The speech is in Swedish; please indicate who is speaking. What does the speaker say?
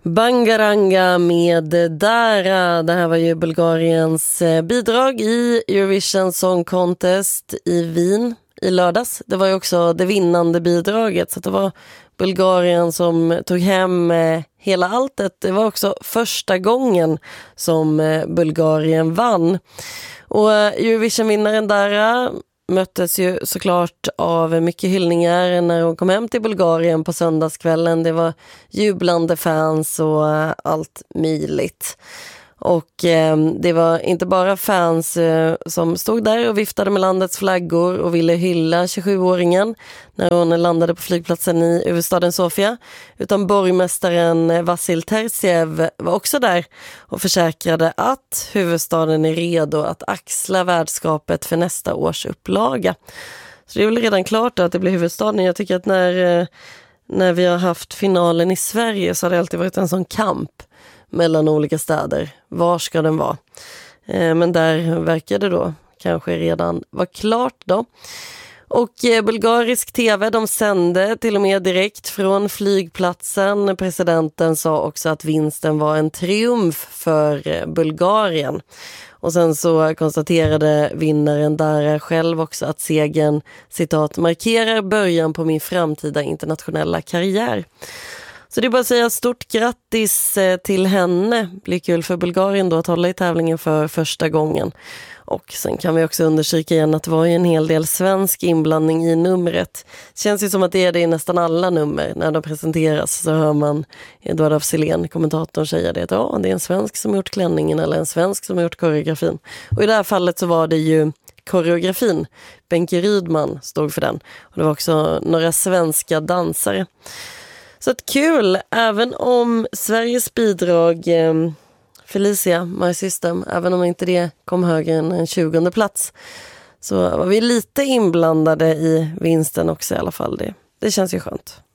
Speaker 1: Bangaranga med Dara. Det här var ju Bulgariens bidrag i Eurovision Song Contest i Wien i lördags. Det var ju också det vinnande bidraget, så det var Bulgarien som tog hem hela alltet. Det var också första gången som Bulgarien vann. Och Eurovision-vinnaren Dara möttes ju såklart av mycket hyllningar när hon kom hem till Bulgarien på söndagskvällen. Det var jublande fans och allt möjligt. Och det var inte bara fans som stod där och viftade med landets flaggor och ville hylla 27-åringen när hon landade på flygplatsen i huvudstaden Sofia, utan borgmästaren Vasil Tertsev var också där och försäkrade att huvudstaden är redo att axla värdskapet för nästa års upplaga. Så det är väl redan klart att det blir huvudstaden. Jag tycker att när vi har haft finalen i Sverige så har det alltid varit en sån kamp mellan olika städer. Var ska den vara? Men där verkar det då kanske redan vara klart då. Och bulgarisk tv, de sände till och med direkt från flygplatsen. Presidenten sa också att vinsten var en triumf för Bulgarien. Och sen så konstaterade vinnaren Dara själv också att segern, citat, markerar början på min framtida internationella karriär. Så det är bara att säga stort grattis till henne. Det blir kul för Bulgarien då att hålla i tävlingen för första gången. Och sen kan vi också undersöka igen att det var en hel del svensk inblandning i numret. Det känns ju som att det är det i nästan alla nummer. När de presenteras så hör man Edvard af Sillén, kommentatorn, säga det. Ja, det är en svensk som har gjort klänningen eller en svensk som har gjort koreografin. Och i det här fallet så var det ju koreografin. Benke Rydman stod för den. Och det var också några svenska dansare. Så att kul, även om Sveriges bidrag Felicia, My System, även om inte det kom högre än en 20:e plats, så var vi lite inblandade i vinsten också i alla fall. Det känns ju skönt.